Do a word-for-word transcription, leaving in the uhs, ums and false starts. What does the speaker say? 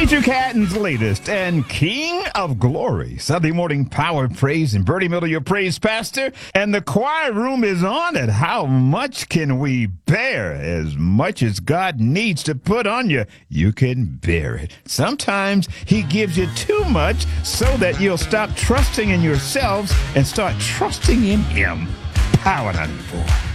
Andrew Catton's latest and King of Glory. Sunday morning power praise and Bertie Miller, your praise pastor. And the choir room is on it. How much can we bear? As much as God needs to put on you, you can bear it. Sometimes he gives you too much so that you'll stop trusting in yourselves and start trusting in him. Power ninety-four.